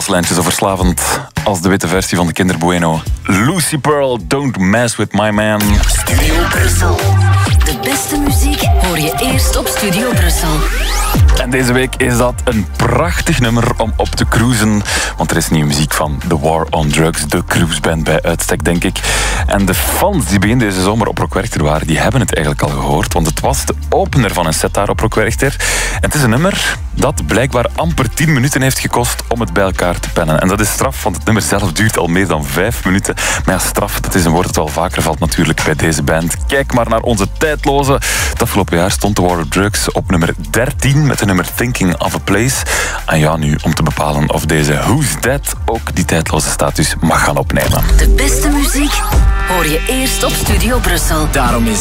baslijntje zo verslavend als de witte versie van de Kinder Bueno. Lucy Pearl, Don't Mess With My Man. Studio Brussel. De beste muziek hoor je eerst op Studio Brussel. En deze week is dat een prachtig nummer om op te cruisen. Want er is nieuwe muziek van The War on Drugs, de cruiseband bij uitstek, denk ik. En de fans die begin deze zomer op Rock Werchter waren, die hebben het eigenlijk al gehoord. Want het was de opener van een set daar op Rock Werchter. En het is een nummer dat blijkbaar amper 10 minuten heeft gekost om het bij elkaar te pennen. En dat is straf, want het nummer zelf duurt al meer dan 5 minuten. Maar ja, straf, dat is een woord dat wel vaker valt natuurlijk bij deze band. Kijk maar naar onze tijdloze. Het afgelopen jaar stond The War on Drugs op nummer 13 met de nummer Thinking of a Place. En ja, nu om te bepalen of deze Who's That ook die tijdloze status mag gaan opnemen. De beste muziek hoor je eerst op Studio Brussel. Daarom is